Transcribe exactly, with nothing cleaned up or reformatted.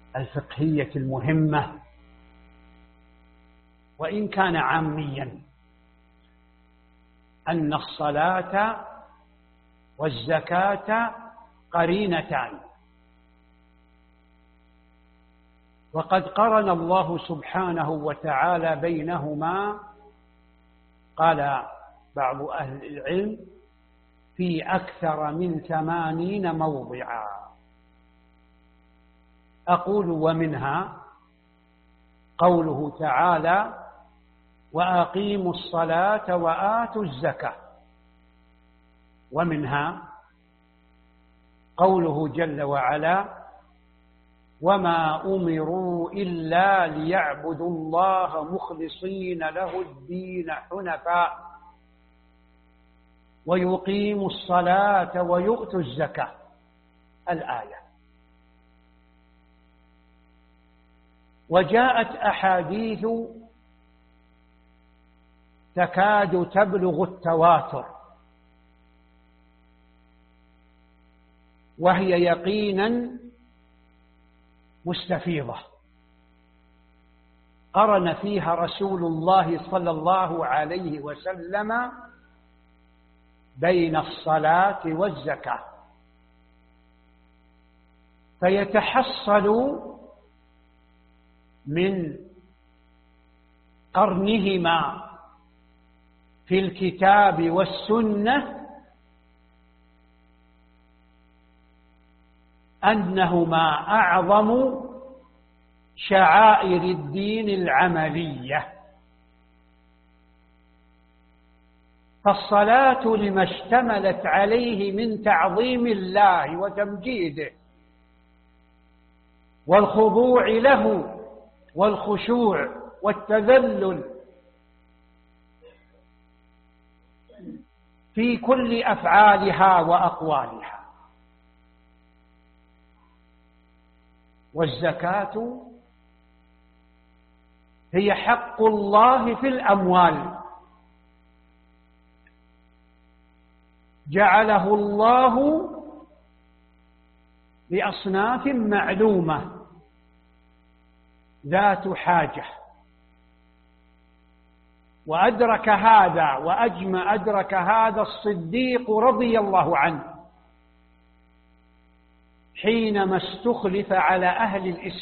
الفقهية المهمة، وإن كان عاميا، أن الصلاة والزكاة قرينتان، وقد قرن الله سبحانه وتعالى بينهما، قال بعض أهل العلم في أكثر من ثمانين موضعا. أقول ومنها قوله تعالى: وأقيموا الصلاة وآتوا الزكاة، ومنها قوله جل وعلا: وما أمروا إلا ليعبدوا الله مخلصين له الدين حنفاء ويقيموا الصلاة ويؤتوا الزكاة، الآية. وجاءت أحاديث تكاد تبلغ التواتر، وهي يقينا مستفيضة، قرن فيها رسول الله صلى الله عليه وسلم بين الصلاة والزكاة، فيتحصل من قرنهما في الكتاب والسنة أنهما أعظم شعائر الدين العملية. فالصلاة لما اشتملت عليه من تعظيم الله وتمجيده والخضوع له والخشوع والتذلل في كل أفعالها وأقوالها. والزكاة هي حق الله في الأموال، جعله الله لأصناف معلومة ذات حاجة، وأدرك هذا وأجمع أدرك هذا الصديق رضي الله عنه حينما استخلف على أهل الإسلام